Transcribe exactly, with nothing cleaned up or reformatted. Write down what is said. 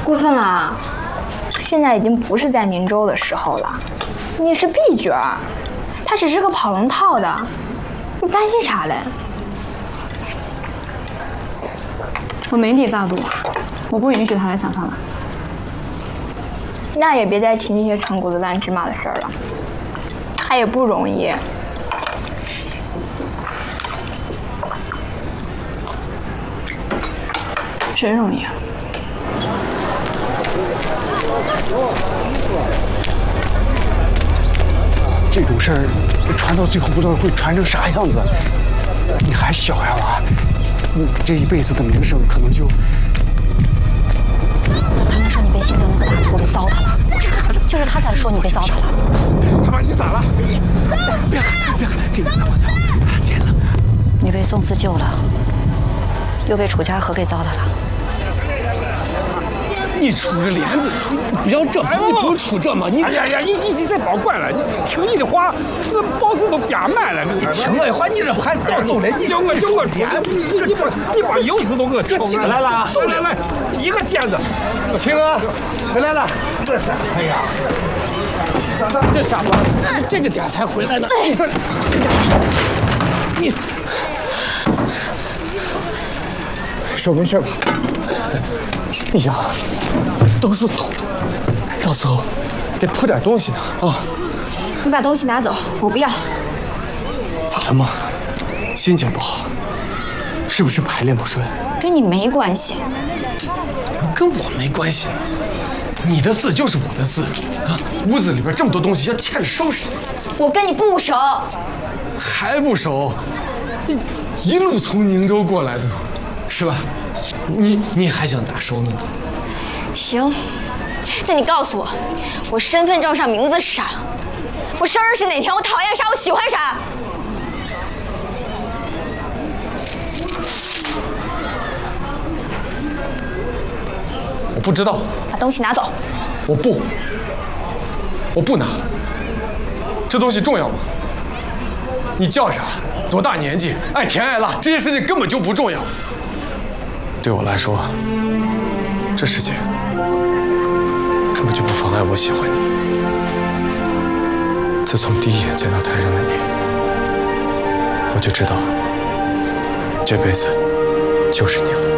过分了，现在已经不是在宁州的时候了。你是 B 角，他只是个跑龙套的，你担心啥嘞？ 我没立大度，我不允许他来抢饭碗。 那也别再提那些陈谷子烂芝麻的事儿了，他也不容易。 谁容易啊？ 这种事儿传到最后，不知道会传成啥样子。你还小呀，娃，你这一辈子的名声可能就…… 他们说你被姓刘那个大厨给糟蹋了，就是他才说你被糟蹋了。 他妈，你咋了？别喊，别喊，给你我的天了！ 你被宋四救了，又被楚家河给糟蹋了。 你杵个帘子，你不要这，你不用杵这嘛！你哎呀呀，你你你再别管了，你听你的话，那包子都变卖了。你听我的话，你这还早走了，你叫我叫我编，你你你你把油丝都给我抽了。来了，走来来，一个尖子。 秦哥回来了， 这是，哎呀， 这下班这个点才回来呢。你说，你手没事吧？你想，都是土，到时候得铺点东西啊。 你把东西拿走，我不要。 咋了吗？心情不好？是不是排练不顺？ 跟你没关系。 怎么跟我没关系？你的事就是我的事啊！屋子里边这么多东西，要欠着收拾。 我跟你不熟， 还不熟？你一路从宁州过来的，是吧？你你还想咋收呢？ 行，那你告诉我，我身份证上名字是啥？我生日是哪天？我讨厌啥？我喜欢啥？ 我不知道。 把东西拿走。 我不，我不拿。这东西重要吗？你叫啥？多大年纪？爱甜爱辣，这些事情根本就不重要。对我来说，这事情根本就不妨碍我喜欢你。自从第一眼见到台上的你，我就知道，这辈子就是你了。